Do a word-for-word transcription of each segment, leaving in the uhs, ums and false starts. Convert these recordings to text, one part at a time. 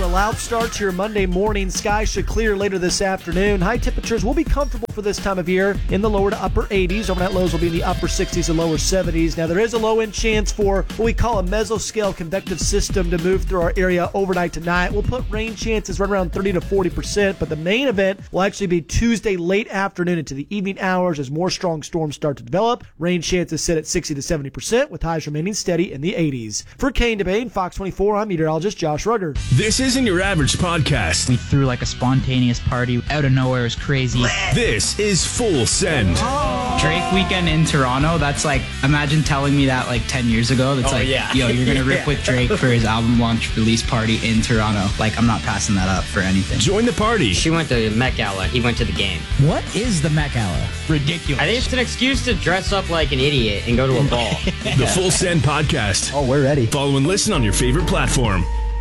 a loud start to your Monday morning. Skies should clear later this afternoon. High temperatures will be comfortable for this time of year in the lower to upper eighties. Overnight lows will be in the upper sixties and lower seventies. Now, there is a low-end chance for what we call a mesoscale convective system to move through our area overnight tonight. We'll put rain chances right around thirty to forty percent, but the main event will actually be Tuesday late afternoon into the evening hours as more strong storms start to develop. Rain chances sit at sixty to seventy percent with highs remaining steady in the eighties. For Kane Debane, Fox twenty-four, I'm meteorologist Josh Rugger. This isn't your average podcast. We threw like a spontaneous party out of nowhere. It was crazy. This is Full Send. Oh. Drake weekend in Toronto. That's like, imagine telling me that like ten years ago. That's oh, like, yeah. yo, you're going to rip yeah. with Drake for his album launch release party in Toronto. Like, I'm not passing that up for anything. Join the party. She went to the Met Gala. He went to the game. What is the Met Gala? Ridiculous. I think it's an excuse to dress up like an idiot and go to a ball. The Full Send podcast. Oh, we're ready. Follow and listen on your favorite platform.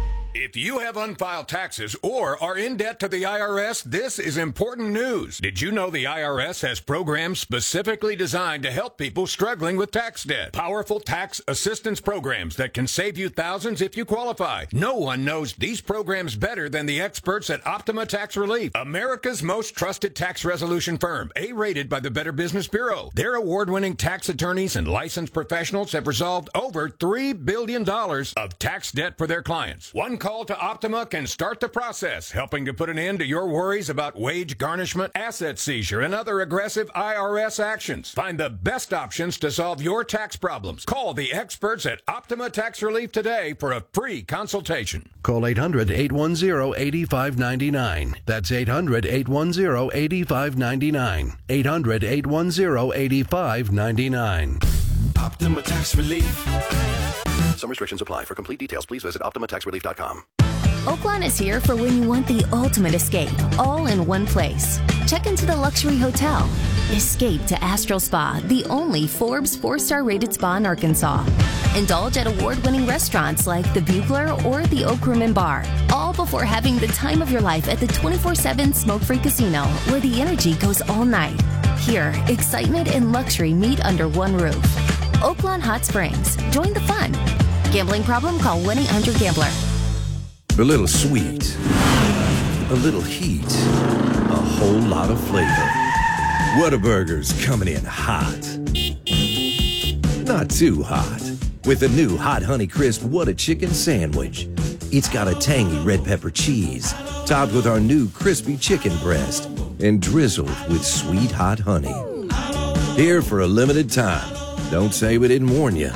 If you have unfiled taxes or are in debt to the I R S, this is important news. Did you know the I R S has programs specifically designed to help people struggling with tax debt? Powerful tax assistance programs that can save you thousands if you qualify. No one knows these programs better than the experts at Optima Tax Relief, America's most trusted tax resolution firm, A-rated by the Better Business Bureau. Their award-winning tax attorneys and licensed professionals have resolved over three billion dollars of tax debt for their clients. One call to Optima can start the process, helping to put an end to your worries about wage garnishment, asset seizure, and other aggressive I R S actions. Find the best options to solve your tax problems. Call the experts at Optima Tax Relief today for a free consultation. Call eight hundred, eight one zero, eight five nine nine. That's eight hundred, eight one zero, eight five nine nine. eight hundred, eight one zero, eight five nine nine. Optima Tax Relief. Some restrictions apply. For complete details, please visit optima tax relief dot com. Oaklawn is here for when you want the ultimate escape, all in one place. Check into the luxury hotel. Escape to Astral Spa, the only Forbes four-star rated spa in Arkansas. Indulge at award-winning restaurants like the Bugler or the Oak Room and Bar, all before having the time of your life at the twenty-four seven smoke-free casino, where the energy goes all night. Here, excitement and luxury meet under one roof. Oaklawn Hot Springs. Join the fun. Gambling problem? Call one eight hundred gambler. A little sweet, a little heat, a whole lot of flavor. Whataburger's coming in hot. Not too hot. With the new Hot Honey Crisp Whata Chicken Sandwich. It's got a tangy red pepper cheese, topped with our new crispy chicken breast, and drizzled with sweet hot honey. Here for a limited time. Don't say we didn't warn you.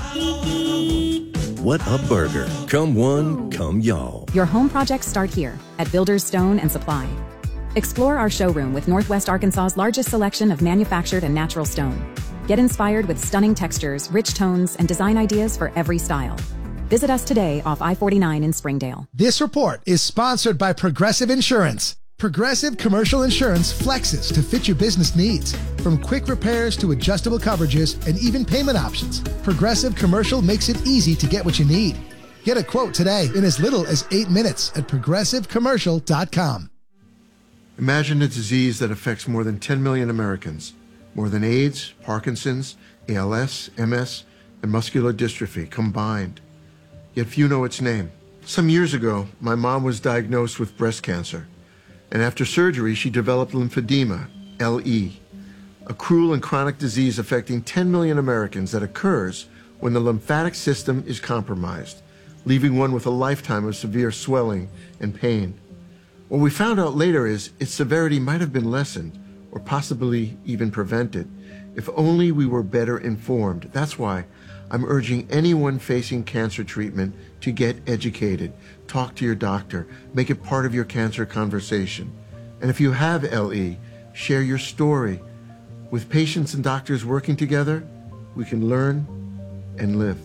What a burger. Come one, come y'all. Your home projects start here at Builders Stone and Supply. Explore our showroom with Northwest Arkansas's largest selection of manufactured and natural stone. Get inspired with stunning textures, rich tones, and design ideas for every style. Visit us today off I forty-nine in Springdale. This report is sponsored by Progressive Insurance. Progressive Commercial Insurance flexes to fit your business needs. From quick repairs to adjustable coverages and even payment options, Progressive Commercial makes it easy to get what you need. Get a quote today in as little as eight minutes at progressive commercial dot com. Imagine a disease that affects more than ten million Americans. More than AIDS, Parkinson's, A L S, M S, and muscular dystrophy combined. Yet few know its name. Some years ago, my mom was diagnosed with breast cancer. And after surgery, she developed lymphedema, L E, a cruel and chronic disease affecting ten million Americans that occurs when the lymphatic system is compromised, leaving one with a lifetime of severe swelling and pain. What we found out later is its severity might have been lessened or possibly even prevented if only we were better informed. That's why I'm urging anyone facing cancer treatment to get educated. Talk to your doctor. Make it part of your cancer conversation. And if you have L E, share your story. With patients and doctors working together, we can learn and live.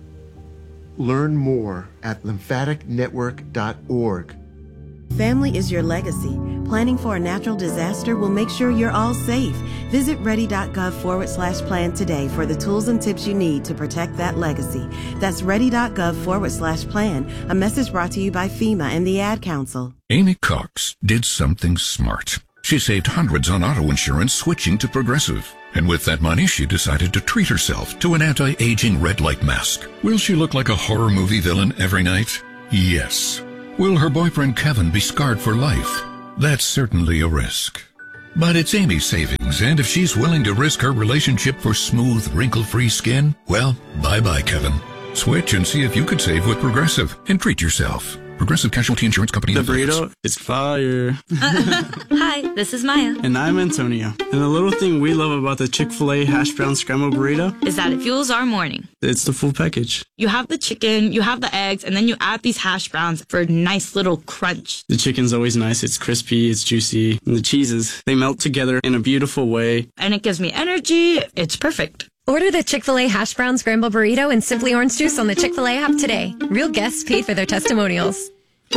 Learn more at lymphatic network dot org. Family is your legacy. Planning for a natural disaster will make sure you're all safe. Visit ready.gov forward slash plan today for the tools and tips you need to protect that legacy. That's ready.gov forward slash plan. A message brought to you by FEMA and the Ad Council. Amy Cox did something smart. She saved hundreds on auto insurance switching to Progressive. And with that money, she decided to treat herself to an anti-aging red light mask. Will she look like a horror movie villain every night? Yes. Will her boyfriend Kevin be scarred for life? That's certainly a risk. But it's Amy's savings, and if she's willing to risk her relationship for smooth, wrinkle-free skin, well, bye-bye, Kevin. Switch and see if you could save with Progressive and treat yourself. Progressive Casualty Insurance Company. The burrito is fire. Hi, this is Maya. And I'm Antonio. And the little thing we love about the Chick-fil-A hash brown scramble burrito is that it fuels our morning. It's the full package. You have the chicken, you have the eggs, and then you add these hash browns for a nice little crunch. The chicken's always nice. It's crispy, it's juicy. And the cheeses, they melt together in a beautiful way. And it gives me energy. It's perfect. Order the Chick-fil-A Hash Brown Scramble Burrito and Simply Orange Juice on the Chick-fil-A app today. Real guests paid for their testimonials.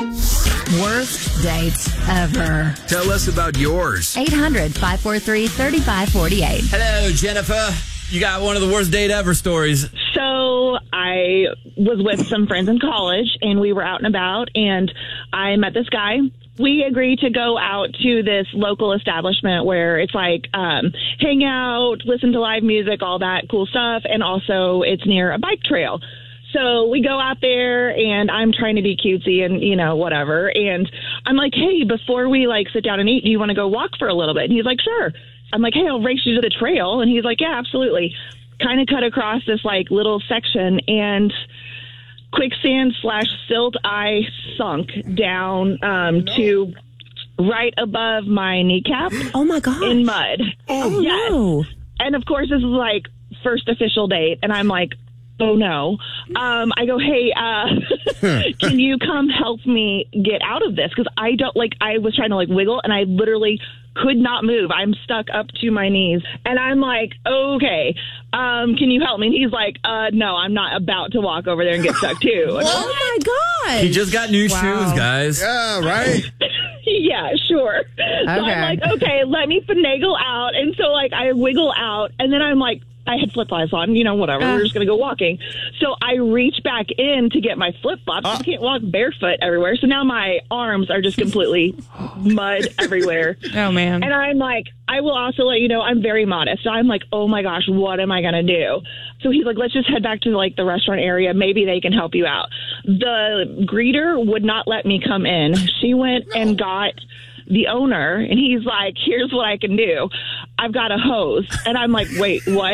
Worst dates ever. Tell us about yours. eight hundred, five four three, three five four eight. Hello, Jennifer. You got one of the worst date ever stories. So I was with some friends in college, and we were out and about, and I met this guy. We agreed to go out to this local establishment where it's like um, hang out, listen to live music, all that cool stuff, and also it's near a bike trail. So we go out there, and I'm trying to be cutesy and, you know, whatever. And I'm like, hey, before we, like, sit down and eat, do you want to go walk for a little bit? And he's like, sure. I'm like, hey, I'll race you to the trail. And he's like, yeah, absolutely. Kind of cut across this, like, little section, and quicksand slash silt I sunk down um, no. to right above my kneecap. Oh, my God. In mud. Oh, yes. no. And, of course, this is, like, first official date. And I'm like, oh, no. Um, I go, hey, uh, can you come help me get out of this? Because I don't, like, I was trying to, like, wiggle, and I literally could not move. I'm stuck up to my knees. And I'm like, okay, um, can you help me? And he's like, uh, no, I'm not about to walk over there and get stuck, too. Oh, my God. He just got new wow. shoes, guys. Yeah, right? Yeah, sure. Okay. So I'm like, okay, let me finagle out. And so, like, I wiggle out, and then I'm like, I had flip-flops on, you know, whatever. Uh, we were just going to go walking. So I reach back in to get my flip-flops. Uh, I can't walk barefoot everywhere. So now my arms are just completely mud everywhere. Oh, man. And I'm like, I will also let you know, I'm very modest. So I'm like, oh, my gosh, what am I going to do? So he's like, let's just head back to, like, the restaurant area. Maybe they can help you out. The greeter would not let me come in. She went and got the owner, and he's like, here's what I can do. I've got a hose. And I'm like, wait, what?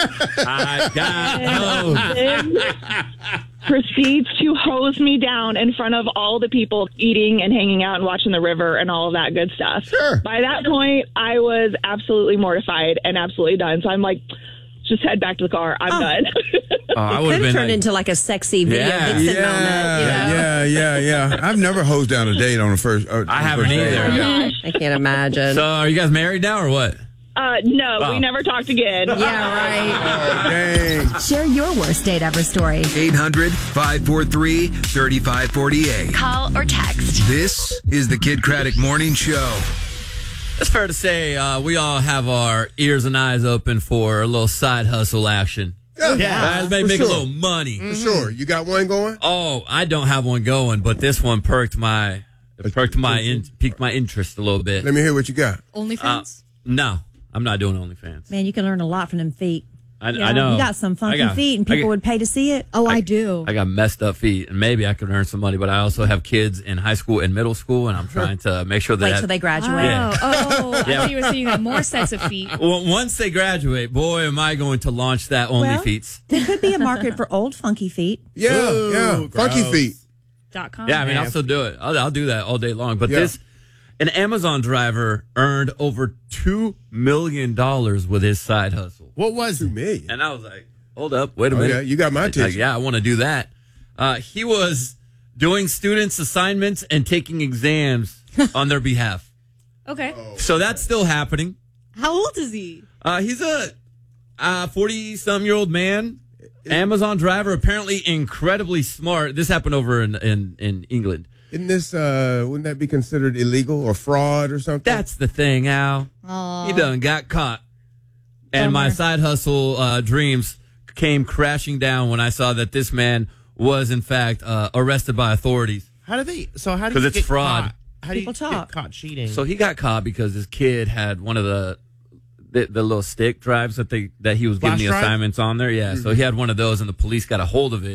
I got a hose. Proceeds to hose me down in front of all the people eating and hanging out and watching the river and all of that good stuff. Sure. By that point, I was absolutely mortified and absolutely done. So I'm like, just head back to the car. I'm oh. done. Oh, I it could have turned like, into like a sexy video. Yeah, Vixen yeah, moment, you know? yeah, yeah, yeah. I've never hosed down a date on a first. Uh, I haven't first either. Yeah. I can't imagine. So, are you guys married now or what? Uh, no, oh. we never talked again. Yeah, right. Dang. Share your worst date ever story. eight hundred, five four three, three five four eight. Call or text. This is the Kid Craddock Morning Show. It's fair to say uh, we all have our ears and eyes open for a little side hustle action. Yeah, yeah. Maybe make sure. a little money. For sure. You got one going? Oh, I don't have one going, but this one perked my perked my in, piqued my interest a little bit. Let me hear what you got. OnlyFans? Uh, no, I'm not doing OnlyFans. Man, you can learn a lot from them feet. I, you know, I know. You got some funky got, feet, and people got, would pay to see it. Oh, I, I do. I got messed up feet, and maybe I could earn some money, but I also have kids in high school and middle school, and I'm trying to make sure that... Wait till they graduate. Yeah. Oh, I yeah. thought you were saying you got more sets of feet. Well, once they graduate, boy, am I going to launch that OnlyFeet. Well, there could be a market for old funky feet. Yeah, Ooh, yeah. Gross. Funky feet. Dot com. Yeah, I mean, I'll still do it. I'll, I'll do that all day long. But yeah. this... An Amazon driver earned over two million dollars with his side hustle. What was it? million And I was like, hold up, wait a oh, minute. Yeah, you got my attention. Like, yeah, I want to do that. Uh, he was doing students' assignments and taking exams on their behalf. Okay. Oh. So that's still happening. How old is he? Uh, he's a forty-some-year-old man, Amazon driver, apparently incredibly smart. This happened over in, in, in England. Isn't this, uh, wouldn't that be considered illegal or fraud or something? That's the thing, Al. Aww. He done got caught. And Bummer. my side hustle uh, dreams came crashing down when I saw that this man was, in fact, uh, arrested by authorities. How do they, so how do you Because it's get fraud. caught? How do People you talk. get caught cheating? So he got caught because his kid had one of the the, the little stick drives that they that he was giving Flash the drive? assignments on there. Yeah, mm-hmm. So he had one of those, and the police got a hold of it.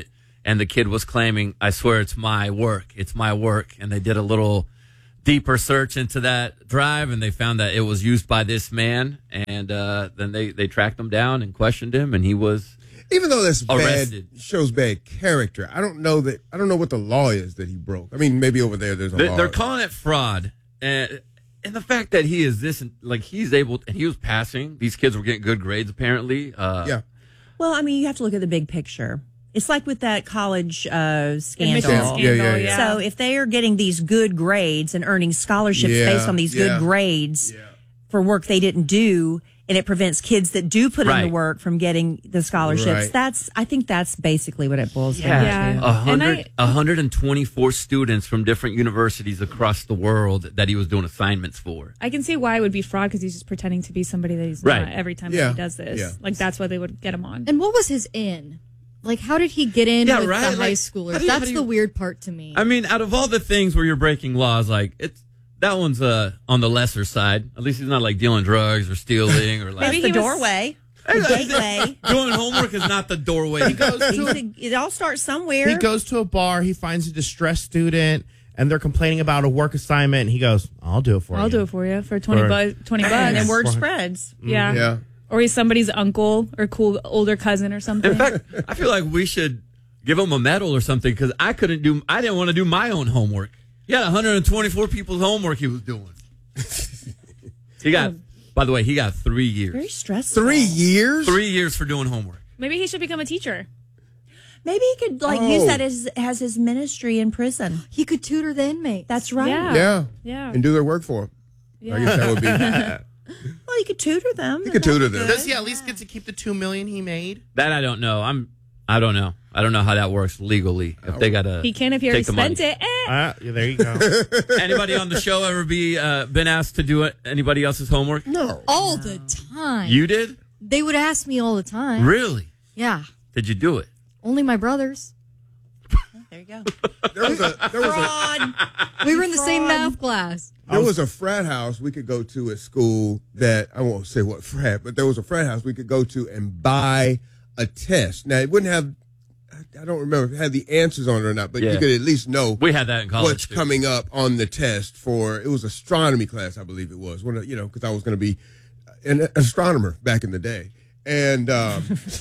and the kid was claiming, I swear it's my work. It's my work. And they did a little deeper search into that drive, and they found that it was used by this man. And uh, then they, they tracked him down and questioned him, and he was Even though that's arrested. bad, shows bad character. I don't know that. I don't know what the law is that he broke. I mean, maybe over there there's a They, law. they're calling it fraud. And, and the fact that he is this, like he's able, and he was passing. These kids were getting good grades, apparently. Uh, yeah. Well, I mean, you have to look at the big picture. It's like with that college uh, scandal. scandal. Yeah, yeah, yeah. So if they are getting these good grades and earning scholarships Yeah, based on these yeah. good grades for work they didn't do, and it prevents kids that do put in Right. the work from getting the scholarships, Right. that's I think that's basically what it boils Yeah, down to. a hundred, one hundred twenty-four students from different universities across the world that he was doing assignments for. I can see why it would be fraud because he's just pretending to be somebody that he's Right. not every time Yeah. that he does this. Yeah. Like that's why they would get him on. And what was his in? Like, how did he get in Yeah, with right? the Like, high how schoolers? do you- how That's do you- the weird part to me. I mean, out of all the things where you're breaking laws, like it's that one's uh, on the lesser side. At least he's not like dealing drugs or stealing or like Maybe the doorway. The gateway. doing homework is not the doorway. He goes to- it all starts somewhere. He goes to a bar, he finds a distressed student, and they're complaining about a work assignment, and he goes, I'll do it for I'll you. do it for you for twenty For- bucks. Twenty bucks, And word For- spreads. Yeah. Yeah. Or he's somebody's uncle or cool older cousin or something. In fact, I feel like we should give him a medal or something because I couldn't do. I didn't want to do my own homework. He had one hundred twenty-four people's homework he was doing. He got. By the way, he got three years. Very stressful. Three years? Three years for doing homework. Maybe he should become a teacher. Maybe he could like Oh. use that as as his ministry in prison. He could tutor the inmates. That's right. Yeah. Yeah. Yeah. And do their work for him. I guess that would be. Well, you could tutor them. You could tutor them. Does he at least get to keep the two million he made? That I don't know. I'm. I don't know. I don't know how that works legally. If they gotta. He can if he already take the money. spent it. Eh. Uh, yeah, there you go. Anybody on the show ever be uh, been asked to do it? Anybody else's homework? No. all the time. You did? They would ask me all the time. Really? Yeah. Did you do it? Only my brothers. There you go. There was a there was a We were in the same math class. there was a frat house we could go to at school that I won't say what frat, but there was a frat house we could go to and buy a test. Now it wouldn't have. I don't remember if it had the answers on it or not, but Yeah. you could at least know We had that in college. what's too. coming up on the test for. It was astronomy class, I believe it was. When you know, because I was going to be an astronomer back in the day, and um,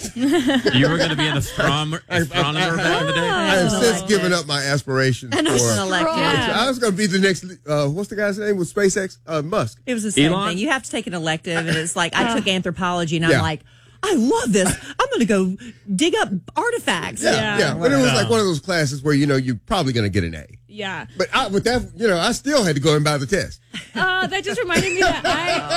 You were going to be an astronomer, astronomer back in the day. I have since given up my aspirations An for. elective. I was going to be the next. Uh, what's the guy's name with SpaceX? Uh, Musk. It was the same Elon? thing. You have to take an elective, and it's like I took anthropology, and I'm Yeah. like, I love this. I'm going to go dig up artifacts. Yeah, yeah. But it was like one of those classes where you know you're probably going to get an A. Yeah. But I, with that, you know, I still had to go and buy the test. Uh, that just reminded me that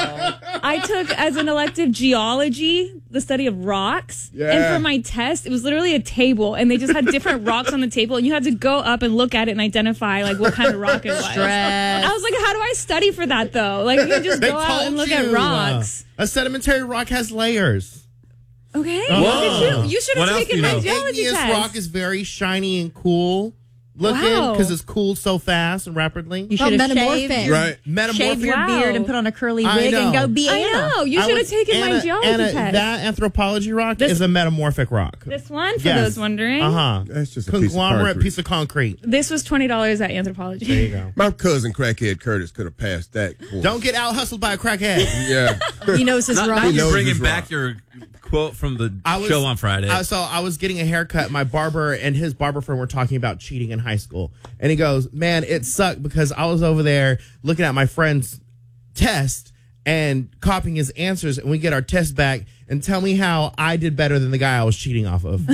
I I took as an elective geology, the study of rocks. Yeah. And for my test, it was literally a table, and they just had different rocks on the table, and you had to go up and look at it and identify like what kind of rock it was. Stress. I was like, how do I study for that though? Like, you can just They go out and told look at you, rocks. uh, a sedimentary rock has layers. Okay. Whoa. Look at you. You should What have else taken do you my know? geology Igneous test. rock is very shiny and cool looking Wow. because it's cooled so fast and rapidly. You Not should have metamorphic. shaved your, Right. shave your Wow. beard and put on a curly I wig and know. go be I Anna. know. You I should have was- taken my Anna- geology Anna, test. That anthropology rock This- is a metamorphic rock. This one, for Yes. those wondering. Uh huh. That's just a piece of Conglomerate concrete. piece of concrete. This was twenty dollars at anthropology. There you go. My cousin crackhead Curtis could have passed that course. Don't get out hustled by a crackhead. Yeah. He knows his Not, rock. not you knows bringing his back rock. your quote from the I was- show on Friday. Uh, so I was getting a haircut. My barber and his barber friend were talking about cheating in high school. And he goes, man, it sucked because I was over there looking at my friend's test and copying his answers. And we get our test back and tell me how I did better than the guy I was cheating off of.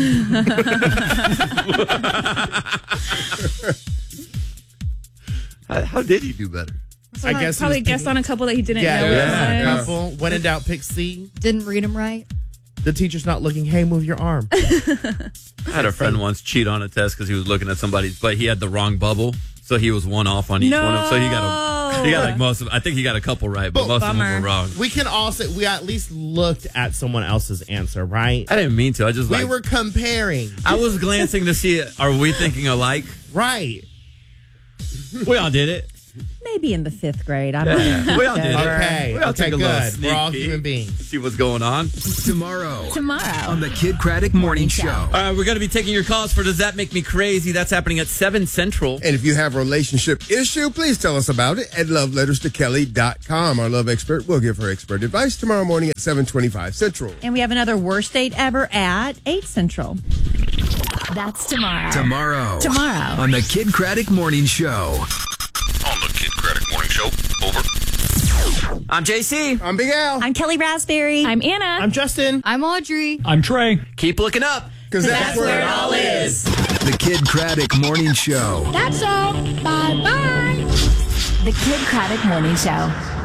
how, how did he do better? So I I guess he probably was guessed thinking- on a couple that he didn't yeah, know. yeah, Yeah. couple. When in doubt, pick C. Didn't read him right. The teacher's not looking. Hey, move your arm. I had a friend once cheat on a test because he was looking at somebody's, but he had the wrong bubble, so he was one off on each one of them. So he got a, he got like most of. I think he got a couple right, but most of them were wrong. We can all say we at least looked at someone else's answer, right? I didn't mean to. I just we like were comparing. I was glancing to see, are we thinking alike? Right. We all did it. maybe in the fifth grade. I'm not Yeah, we all did. Okay, We all okay, took a little good. sneak We're all peek. human beings. See what's going on. Tomorrow. Tomorrow. On the Kid Craddock Morning Show. All right, we're going to be taking your calls for Does That Make Me Crazy? That's happening at seven Central. And if you have a relationship issue, please tell us about it at love letters to kelly dot com. Our love expert will give her expert advice tomorrow morning at seven twenty-five Central. And we have another worst date ever at eight Central. That's tomorrow. Tomorrow. Tomorrow. On the Kid Craddock Morning Show. On the Kid Craddock Morning Show. Over. I'm J C. I'm Big Al. I'm Kelly Raspberry. I'm Anna. I'm Justin. I'm Audrey. I'm Trey. Keep looking up. Because that's, that's where it all is. The Kid Craddock Morning Show. That's all. Bye bye. The Kid Craddock Morning Show.